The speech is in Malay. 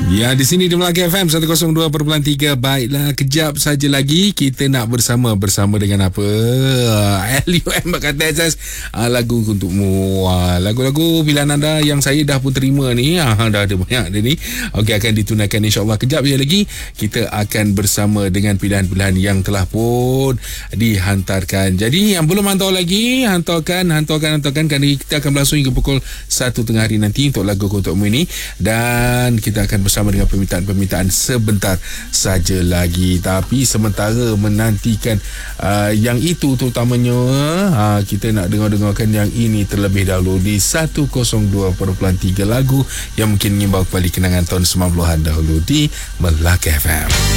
Ya, di sini di Melaka FM 102.3. Baiklah, kejap saja lagi kita nak bersama dengan apa? LUM kata Azaz, lagu untukmu. Lagu-lagu pilihan anda yang saya dah pun terima ni, dah ada banyak dah ni. Okey, akan ditunaikan insya-Allah. Kejap je lagi kita akan bersama dengan pilihan-pilihan yang telah pun dihantarkan. Jadi yang belum hantar lagi, hantarkan kerana kita akan berlangsung hingga pukul 1 tengah hari nanti untuk lagu untukmu ini, dan kita akan bersama dengan permintaan sebentar saja lagi. Tapi sementara menantikan yang itu terutamanya, kita nak dengarkan yang ini terlebih dahulu di 102.3, lagu yang mungkin ingin bawa kembali kenangan tahun 90-an dahulu di Melaka FM.